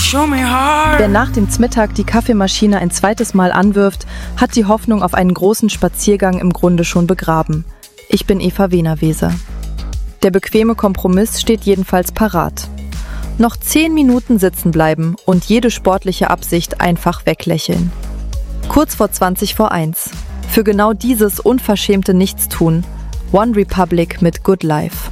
Wer nach dem Mittag die Kaffeemaschine ein zweites Mal anwirft, hat die Hoffnung auf einen großen Spaziergang im Grunde schon begraben. Ich bin Eva Wenerweser. Der bequeme Kompromiss steht jedenfalls parat. Noch 10 Minuten sitzen bleiben und jede sportliche Absicht einfach weglächeln. Kurz vor 20 vor 1. Für genau dieses unverschämte Nichtstun. One Republic mit Good Life.